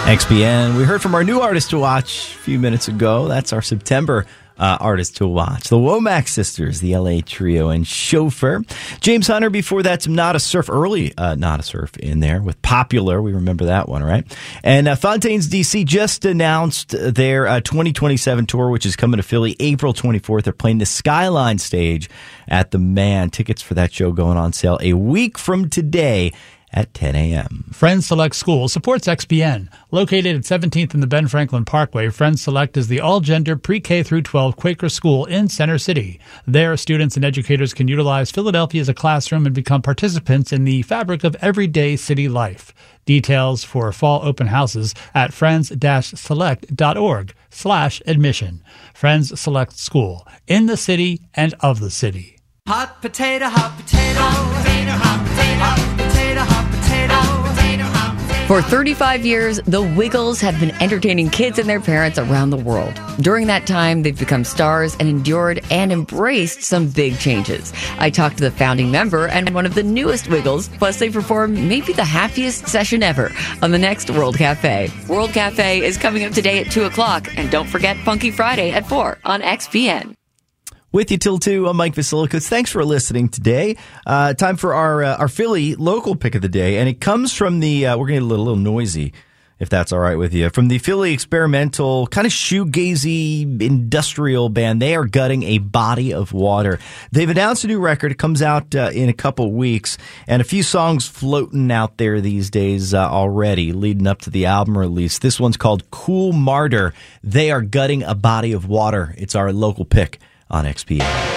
XPN. We heard from our new artist to watch a few minutes ago. That's our September artist to watch. The Womack Sisters, the LA trio, and Chauffeur. James Hunter, before that, some Not a Surf, early Not a Surf in there with Popular. We remember that one, right? And Fontaines DC just announced their 2027 tour, which is coming to Philly April 24th. They're playing the Skyline stage at the Man. Tickets for that show going on sale a week from today at 10 a.m. Friends Select School supports XPN. Located at 17th and the Ben Franklin Parkway, Friends Select is the all-gender pre-K through 12 Quaker school in Center City. There, students and educators can utilize Philadelphia as a classroom and become participants in the fabric of everyday city life. Details for fall open houses at friends-select.org/admission. Friends Select School, in the city and of the city. Hot potato, hot potato, hot potato, hot potato, hot potato, hot potato, hot potato. For 35 years, the Wiggles have been entertaining kids and their parents around the world. During that time, they've become stars and endured and embraced some big changes. I talked to the founding member and one of the newest Wiggles, plus they performed maybe the happiest session ever on the next World Cafe. World Cafe is coming up today at 2 o'clock, and don't forget Funky Friday at 4 on XPN. With you till 2, I'm Mike Vasilikos. Thanks for listening today. Time for our Philly local pick of the day, and it comes from the, we're going to get a little noisy, if that's all right with you, from the Philly experimental, kind of shoegazy industrial band. They are gutting a body of water. They've announced a new record. It comes out in a couple weeks, and a few songs floating out there these days already, leading up to the album release. This one's called Cool Martyr. They are gutting a body of water. It's our local pick on XPN.